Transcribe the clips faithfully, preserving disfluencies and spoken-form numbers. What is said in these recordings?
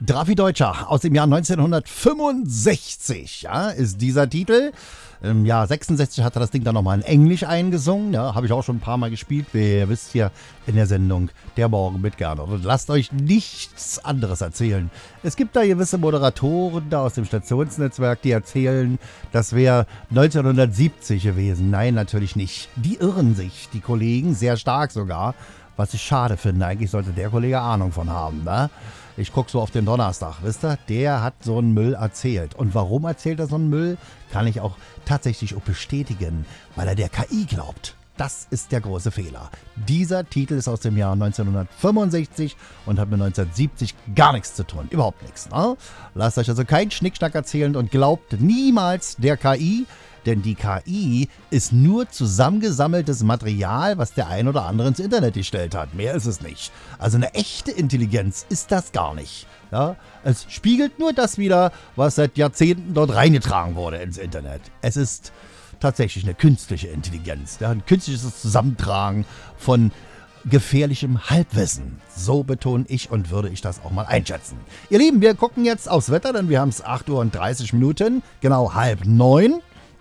Drafi Deutscher aus dem Jahr neunzehnhundertfünfundsechzig, ja, ist dieser Titel. Im Jahr sechsundsechzig hat er das Ding dann nochmal in Englisch eingesungen. Ja, habe ich auch schon ein paar Mal gespielt. Wie ihr wisst, hier in der Sendung Der Morgen mit Gernot. Und lasst euch nichts anderes erzählen. Es gibt da gewisse Moderatoren da aus dem Stationsnetzwerk, die erzählen, das wäre neunzehnhundertsiebzig gewesen. Nein, natürlich nicht. Die irren sich, die Kollegen, sehr stark sogar. Was ich schade finde. Eigentlich sollte der Kollege Ahnung von haben, ne? Ich gucke so auf den Donnerstag, wisst ihr? Der hat so einen Müll erzählt. Und warum erzählt er so einen Müll? Kann ich auch tatsächlich auch bestätigen, weil er der K I glaubt. Das ist der große Fehler. Dieser Titel ist aus dem Jahr neunzehnhundertfünfundsechzig und hat mit neunzehnhundertsiebzig gar nichts zu tun. Überhaupt nichts. Ne? Lasst euch also keinen Schnickschnack erzählen und glaubt niemals der K I, denn die K I ist nur zusammengesammeltes Material, was der ein oder andere ins Internet gestellt hat. Mehr ist es nicht. Also eine echte Intelligenz ist das gar nicht. Ja? Es spiegelt nur das wider, was seit Jahrzehnten dort reingetragen wurde ins Internet. Es ist tatsächlich eine künstliche Intelligenz. Ja? Ein künstliches Zusammentragen von gefährlichem Halbwissen. So betone ich und würde ich das auch mal einschätzen. Ihr Lieben, wir gucken jetzt aufs Wetter, denn wir haben es acht Uhr und dreißig Minuten, genau halb neun.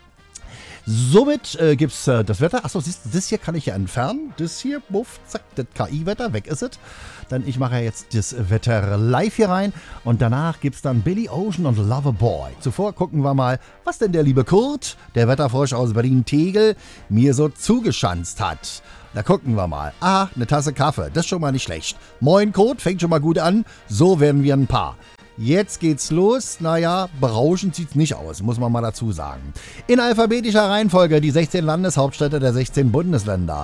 Somit äh, gibt es äh, das Wetter. Achso, siehst du, das hier kann ich ja entfernen. Das hier, buff, zack, das K I-Wetter, weg ist es. Dann ich mache ja jetzt das Wetter live hier rein. Und danach gibt es dann Billy Ocean und Loverboy. Zuvor gucken wir mal, was denn der liebe Kurt, der Wetterfrosch aus Berlin-Tegel, mir so zugeschanzt hat. Da gucken wir mal. Ah, eine Tasse Kaffee, das ist schon mal nicht schlecht. Moin Kurt, fängt schon mal gut an. So werden wir ein Paar. Jetzt geht's los. Naja, berauschend sieht's nicht aus, muss man mal dazu sagen. In alphabetischer Reihenfolge die sechzehn Landeshauptstädte der sechzehn Bundesländer.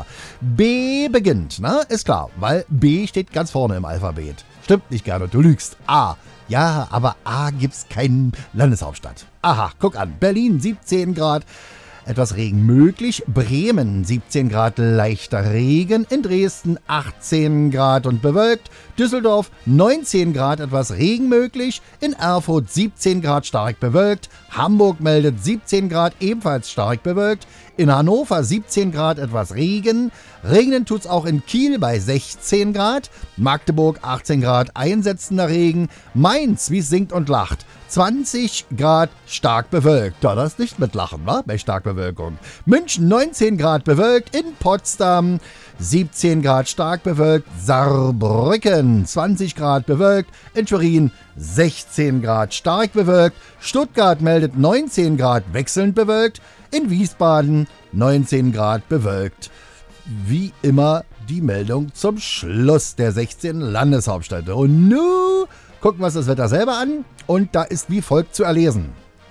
B beginnt, ne? Ist klar, weil B steht ganz vorne im Alphabet. Stimmt nicht, Gernot, du lügst. A. Ja, aber A gibt's keinen Landeshauptstadt. Aha, guck an. Berlin siebzehn Grad. Etwas Regen möglich. Bremen siebzehn Grad leichter Regen. In Dresden achtzehn Grad und bewölkt. Düsseldorf neunzehn Grad etwas Regen möglich. In Erfurt siebzehn Grad stark bewölkt. Hamburg meldet siebzehn Grad ebenfalls stark bewölkt. In Hannover siebzehn Grad etwas Regen. Regnen tut's auch in Kiel bei sechzehn Grad. Magdeburg achtzehn Grad einsetzender Regen. Mainz, wie es singt und lacht, zwanzig Grad stark bewölkt. Da das nicht mit Lachen, wa? Bei Starkbewölkung. München neunzehn Grad bewölkt. In Potsdam siebzehn Grad stark bewölkt. Saarbrücken zwanzig Grad bewölkt. In Schwerin sechzehn Grad stark bewölkt. Stuttgart meldet neunzehn Grad wechselnd bewölkt. In Wiesbaden neunzehn Grad bewölkt. Wie immer die Meldung zum Schluss der sechzehn Landeshauptstädte. Und nun gucken wir uns das Wetter selber an und da ist wie folgt zu erlesen.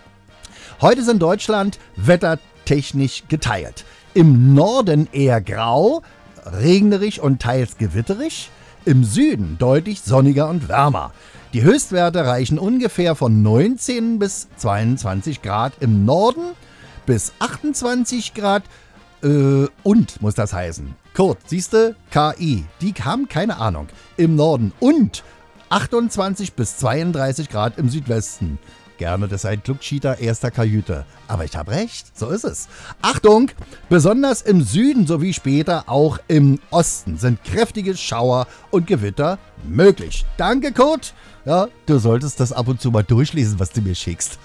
Heute ist in Deutschland wettertechnisch geteilt. Im Norden eher grau, regnerisch und teils gewitterig. Im Süden deutlich sonniger und wärmer. Die Höchstwerte reichen ungefähr von neunzehn bis zweiundzwanzig Grad im Norden bis achtundzwanzig Grad äh, und, muss das heißen. Kurt, siehste, K I, die haben keine Ahnung. Im Norden und achtundzwanzig bis zweiunddreißig Grad im Südwesten. Gerne, das sei ein Klugscheater erster Kajüte. Aber ich habe recht, so ist es. Achtung, besonders im Süden sowie später auch im Osten sind kräftige Schauer und Gewitter möglich. Danke, Kurt. Ja, du solltest das ab und zu mal durchlesen, was du mir schickst.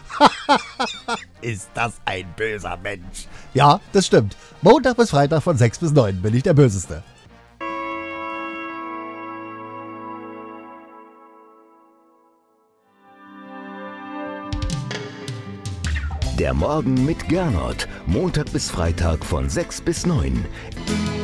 Ist das ein böser Mensch? Ja, das stimmt. Montag bis Freitag von sechs bis neun bin ich der Böseste. Der Morgen mit Gernot. Montag bis Freitag von sechs bis neun.